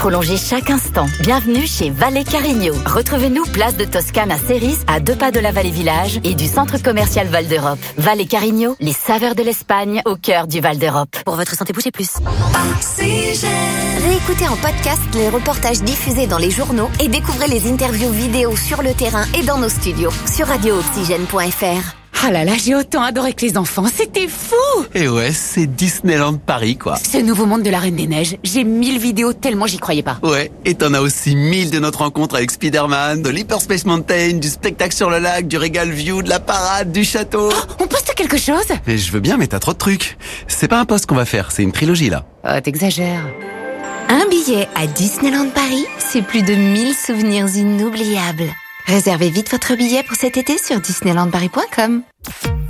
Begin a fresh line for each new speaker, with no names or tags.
prolonger chaque instant. Bienvenue chez Valle Carigno. Retrouvez-nous place de Toscane à Céris, à 2 pas de la Vallée Village et du centre commercial Val d'Europe. Valle Carigno, les saveurs de l'Espagne au cœur du Val d'Europe. Pour votre santé, bougez plus.
Réécoutez en podcast les reportages diffusés dans les journaux et découvrez les interviews vidéo sur le terrain et dans nos studios sur radiooxygène.fr.
Ah là là, j'ai autant adoré que les enfants, c'était fou!
Et ouais, c'est Disneyland Paris, quoi.
Ce nouveau monde de la Reine des Neiges, j'ai 1000 vidéos tellement j'y croyais pas.
Ouais, et t'en as aussi 1000 de notre rencontre avec Spider-Man, de l'Hyperspace Mountain, du spectacle sur le lac, du Regal View, de la parade, du château.
Oh, on poste quelque chose?
Mais je veux bien, mais t'as trop de trucs. C'est pas un post qu'on va faire, c'est une trilogie, là.
Oh, t'exagères.
Un billet à Disneyland Paris, c'est plus de 1000 souvenirs inoubliables. Réservez vite votre billet pour cet été sur disneylandparis.com.